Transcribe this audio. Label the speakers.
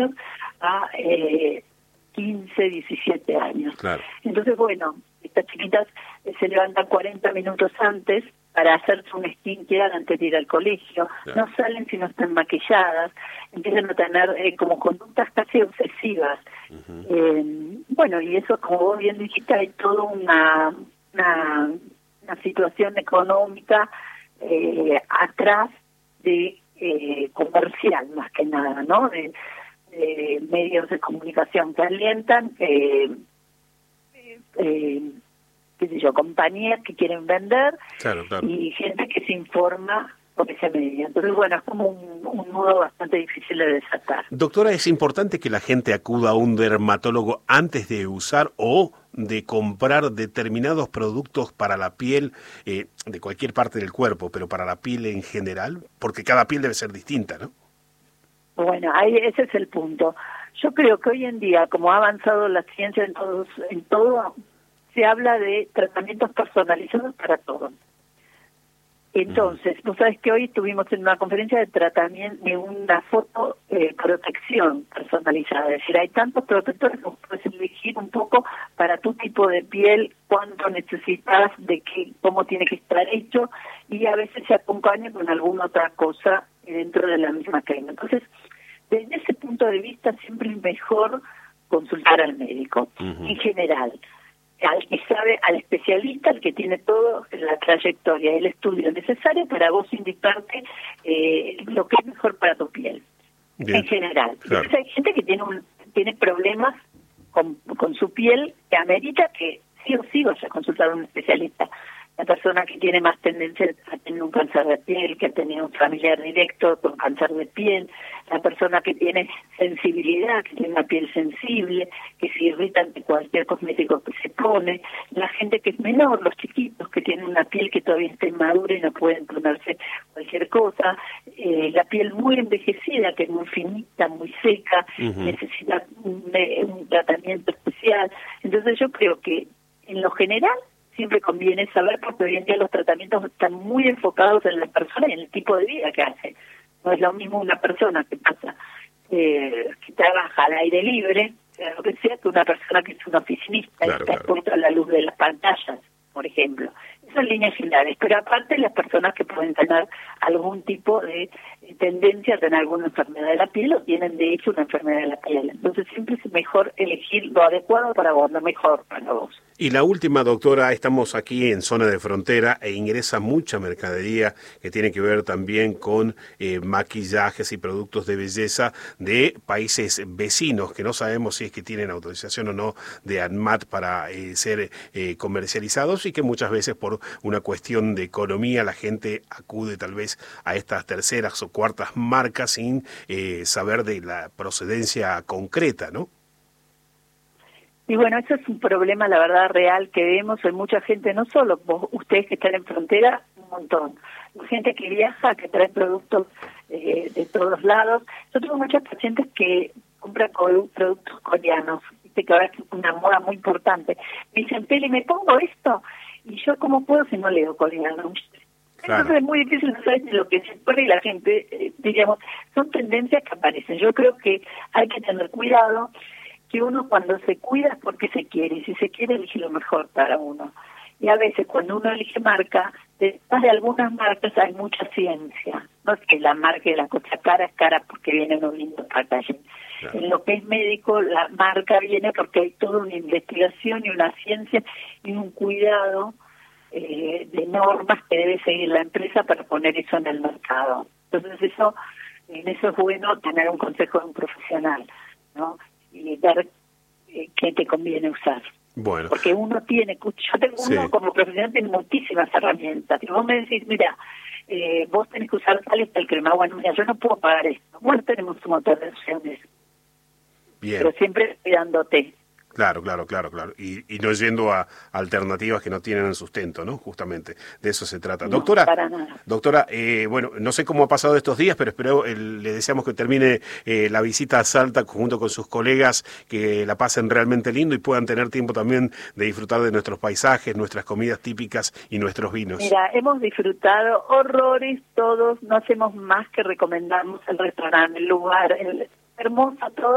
Speaker 1: años a 15, 17 años.
Speaker 2: Claro.
Speaker 1: Entonces, bueno, estas chiquitas se levantan 40 minutos antes para hacerse un skincare antes de ir al colegio,
Speaker 2: Claro.
Speaker 1: no salen si no están maquilladas, empiezan a tener como conductas casi obsesivas. Bueno, y eso, como vos bien dijiste, hay toda una situación económica atrás de comercial, más que nada, ¿no? De medios de comunicación que alientan, qué sé yo, compañías que quieren vender,
Speaker 2: Claro.
Speaker 1: y gente que se informa por ese medio. Entonces, bueno, es como un nudo bastante difícil de desatar.
Speaker 2: Doctora, ¿es importante que la gente acuda a un dermatólogo antes de usar o de comprar determinados productos para la piel, de cualquier parte del cuerpo, pero para la piel en general? Porque cada piel debe ser distinta, ¿no?
Speaker 1: Bueno, ahí ese es el punto. Yo creo que hoy en día, como ha avanzado la ciencia en todo, se habla de tratamientos personalizados para todos. Entonces, vos sabés que hoy estuvimos en una conferencia de tratamiento de una fotoprotección personalizada. Es decir, hay tantos protectores que vos puedes elegir un poco para tu tipo de piel, cuánto necesitas, cómo tiene que estar hecho, y a veces se acompaña con alguna otra cosa dentro de la misma crema. Entonces, desde ese punto de vista siempre es mejor consultar al médico, en general. Al que sabe, al especialista, al que tiene toda la trayectoria, el estudio necesario para vos indicarte lo que es mejor para tu piel. Bien. En general. Claro. Entonces hay gente que tiene problemas con su piel que amerita que sí o sí vaya a consultar a un especialista. La persona que tiene más tendencia a tener un cáncer de piel, que ha tenido un familiar directo con cáncer de piel, la persona que tiene sensibilidad, que tiene una piel sensible, que se irrita ante cualquier cosmético que se pone, la gente que es menor, los chiquitos que tienen una piel que todavía está inmadura y no pueden ponerse cualquier cosa, la piel muy envejecida, que es muy finita, muy seca, necesita un tratamiento especial. Entonces yo creo que en lo general siempre conviene saber, porque hoy en día los tratamientos están muy enfocados en la persona y en el tipo de vida que hace. No es lo mismo una persona que pasa, que trabaja al aire libre, sea lo que sea, que una persona que es un oficinista y está expuesta a la luz de las pantallas, por ejemplo. Esas son líneas generales, pero aparte las personas que pueden tener algún tipo de tendencia a tener alguna enfermedad de la piel o tienen de hecho una enfermedad de la piel. Entonces siempre es mejor elegir lo adecuado para vos, lo mejor para vos.
Speaker 2: Y la última, doctora, estamos aquí en zona de frontera e ingresa mucha mercadería que tiene que ver también con maquillajes y productos de belleza de países vecinos, que no sabemos si es que tienen autorización o no de ANMAT para ser comercializados, y que muchas veces por una cuestión de economía la gente acude tal vez a estas terceras o cuartas marcas sin saber de la procedencia concreta, ¿no?
Speaker 1: Y bueno, eso es un problema, la verdad, real que vemos en mucha gente, no solo ustedes que están en frontera, un montón. Gente que viaja, que trae productos de todos lados. Yo tengo muchos pacientes que compran productos coreanos, que ahora es una moda muy importante. Me dicen, Peli, ¿me pongo esto? Y yo, ¿cómo puedo si no leo coreano? Claro. Entonces es muy difícil saber de lo que se pone y la gente, diríamos, son tendencias que aparecen. Yo creo que hay que tener cuidado, que uno cuando se cuida es porque se quiere, y si se quiere elige lo mejor para uno. Y a veces cuando uno elige marca, detrás de algunas marcas hay mucha ciencia. No es que la marca de la cosa cara es cara porque viene uno viendo packaging. Claro. En lo que es médico, la marca viene porque hay toda una investigación y una ciencia y un cuidado de normas que debe seguir la empresa para poner eso en el mercado. Entonces en eso es bueno tener un consejo de un profesional, ¿no? Y ver qué te conviene usar.
Speaker 2: Bueno.
Speaker 1: Porque uno uno como profesional tiene muchísimas herramientas. Si vos me decís, mira, vos tenés que usar tal y tal crema, bueno, mira, yo no puedo pagar esto. Bueno, tenemos un montón de opciones.
Speaker 2: Bien.
Speaker 1: Pero siempre cuidándote.
Speaker 2: Claro. Y no yendo a alternativas que no tienen sustento, ¿no? Justamente, de eso se trata.
Speaker 1: No, para nada.
Speaker 2: Doctora, bueno, no sé cómo ha pasado estos días, pero le deseamos que termine la visita a Salta junto con sus colegas, que la pasen realmente lindo y puedan tener tiempo también de disfrutar de nuestros paisajes, nuestras comidas típicas y nuestros vinos.
Speaker 1: Mira, hemos disfrutado horrores todos, no hacemos más que recomendarnos el restaurante, el lugar, el hermoso todo.